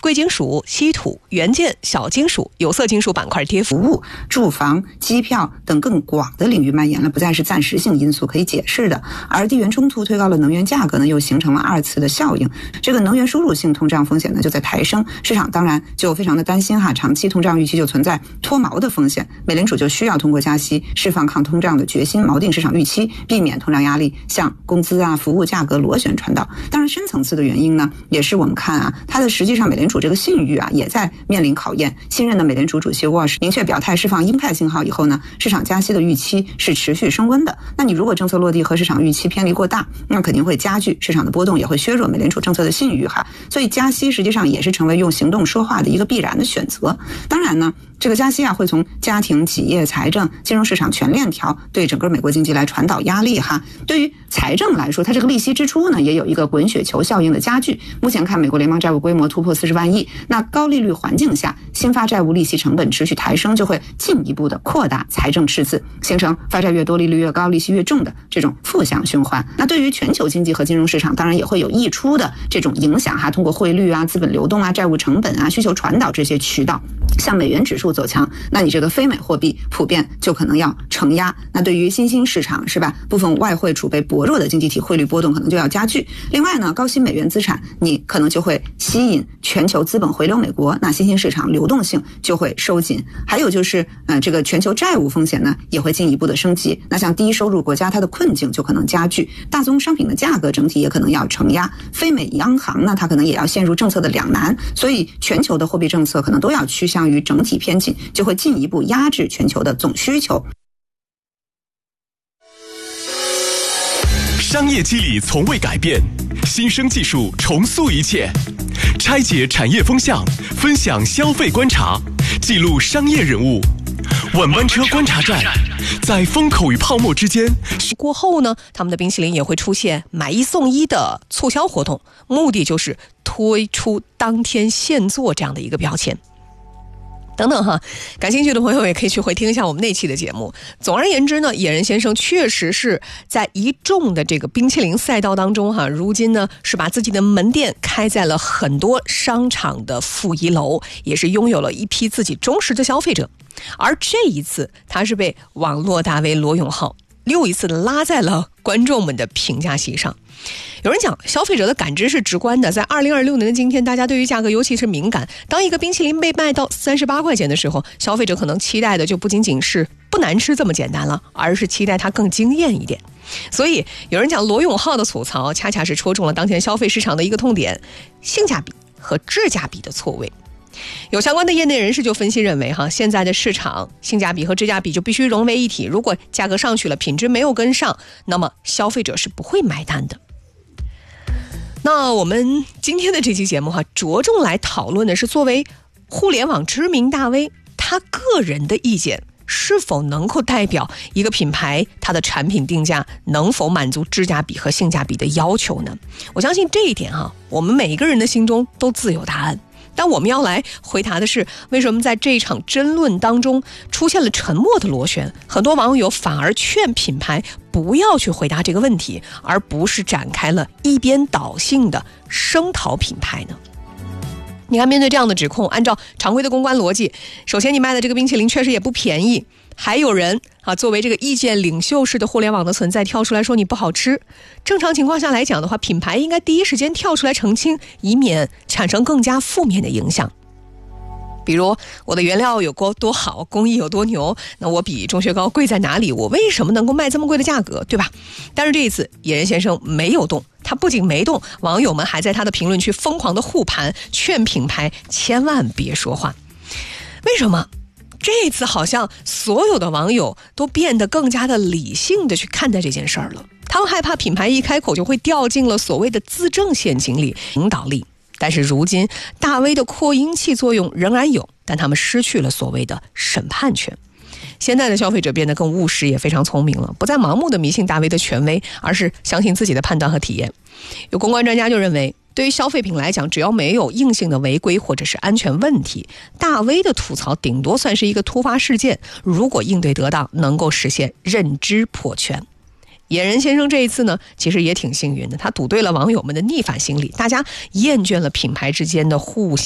贵金属、稀土、元件、小金属、有色金属板块跌幅。 服务、住房、机票等更广的领域蔓延了，不再是暂时性因素可以解释的。而地缘冲突推高了能源价格呢，又形成了二次的效应，这个能源输入性通胀风险呢就在抬升，市场当然就非常的担心长期通胀预期就存在脱锚的风险，美联储就需要通过加息释放抗通胀的决心，锚定市场预期，避免通胀压力向工资服务价格螺旋传导。当然深层次的原因呢，也是我们看它的实际上美联储这个信誉也在面临考验。新任的美联储主席沃什明确表态释放鹰派信号以后呢，市场加息的预期是持续升温的。那你如果政策落地和市场预期偏离过大，那肯定会加剧市场的波动，也会削弱美联储政策的信誉所以加息实际上也是成为用行动说话的一个必然的选择。当然呢，这个加息会从家庭、企业、财政、金融市场全链条对整个美国经济来传导压力对于财政来说，它这个利息支出呢也有一个滚雪球效应的加剧。目前看美国联邦债务规模突破40万亿，那高利率环境下新发债务利息成本持续抬升，就会进一步的扩大财政赤字，形成发债越多利率越高利息越重的这种负向循环。那对于全球经济和金融市场当然也会有溢出的这种影响通过汇率资本流动债务成本需求传导这些渠道向美元指数走强，那你这个非美货币普遍就可能要承压。那对于新兴市场是吧，部分外汇储备薄弱的经济体汇率波动可能就要加剧。另外呢，高息美元资产你可能就会吸引全球资本回流美国，那新兴市场流动性就会收紧。还有就是这个全球债务风险呢也会进一步的升级。那像低收入国家它的困境就可能加剧，大宗商品的价格整体也可能要承压，非美央行呢它可能也要陷入政策的两难，所以全球的货币政策可能都要趋向于整体偏紧，就会进一步压制全球的总需求。 商业机理从未改变，新生技术重塑一切，拆解产业风向，分享消费观察，记录商业人物。晚班车观察站，在风口与泡沫之间。 过后呢，他们的冰淇淋也会出现买一送一的促销活动，目的就是推出当天现做这样的一个标签。等等感兴趣的朋友也可以去回听一下我们那期的节目。总而言之呢，野人先生确实是在一众的这个冰淇淋赛道当中如今呢是把自己的门店开在了很多商场的负一楼，也是拥有了一批自己忠实的消费者。而这一次他是被网络大 V 罗永浩又一次的拉在了观众们的评价席上。有人讲消费者的感知是直观的，在2026年的今天，大家对于价格尤其是敏感。当一个冰淇淋被卖到38块钱的时候，消费者可能期待的就不仅仅是不难吃这么简单了，而是期待它更惊艳一点。所以有人讲罗永浩的吐槽恰恰是戳中了当前消费市场的一个痛点，性价比和质价比的错位。有相关的业内人士就分析认为现在的市场性价比和质价比就必须融为一体，如果价格上去了，品质没有跟上，那么消费者是不会买单的。那我们今天的这期节目着重来讨论的是作为互联网知名大 V 他个人的意见是否能够代表一个品牌它的产品定价能否满足质价比和性价比的要求呢？我相信这一点我们每一个人的心中都自有答案。但我们要来回答的是，为什么在这一场争论当中出现了沉默的螺旋？很多网友反而劝品牌不要去回答这个问题，而不是展开了一边倒性的声讨品牌呢？你看，面对这样的指控，按照常规的公关逻辑，首先你卖的这个冰淇淋确实也不便宜，还有人作为这个意见领袖式的互联网的存在跳出来说你不好吃。正常情况下来讲的话，品牌应该第一时间跳出来澄清，以免产生更加负面的影响。比如我的原料有多好，工艺有多牛，那我比钟薛高贵在哪里？我为什么能够卖这么贵的价格，对吧？但是这一次野人先生没有动，他不仅没动，网友们还在他的评论区疯狂的护盘，劝品牌千万别说话。为什么？这次好像所有的网友都变得更加的理性的去看待这件事儿了。他们害怕品牌一开口就会掉进了所谓的自证陷阱里，领导力。但是如今大 V 的扩音器作用仍然有，但他们失去了所谓的审判权。现在的消费者变得更务实，也非常聪明了，不再盲目的迷信大 V 的权威，而是相信自己的判断和体验。有公关专家就认为，对于消费品来讲，只要没有硬性的违规或者是安全问题，大 V 的吐槽顶多算是一个突发事件，如果应对得当，能够实现认知破圈。野人先生这一次呢，其实也挺幸运的，他赌对了网友们的逆反心理，大家厌倦了品牌之间的互相